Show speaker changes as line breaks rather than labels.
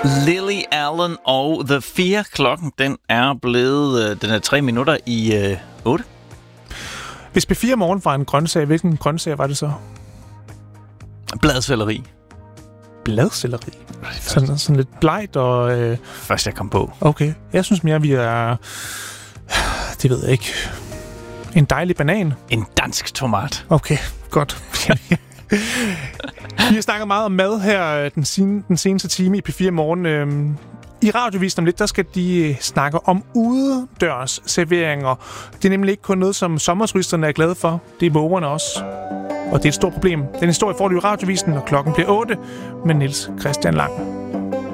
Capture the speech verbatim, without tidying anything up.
Lily Allen og The Fear. Klokken den er blevet den er tre minutter i øh, otte.
Hvis P fire Morgen var en grøntsag, hvilken grøntsag var det så?
Bladselleri.
Bladselleri? Sådan, sådan lidt blegt og... Øh...
Først jeg kom på.
Okay. Jeg synes mere, vi er... Det ved jeg ikke. En dejlig banan.
En dansk tomat.
Okay, godt. Vi har snakket meget om mad her den, sen, den seneste time i P fire Morgen. Øhm, I radiovisen om lidt, der skal de snakke om udendørs serveringer. Det er nemlig ikke kun noget, som sommerturisterne er glade for. Det er vågerne også. Og det er et stort problem. Den historie får du i radiovisen, når klokken bliver otte med Niels Christian Lang.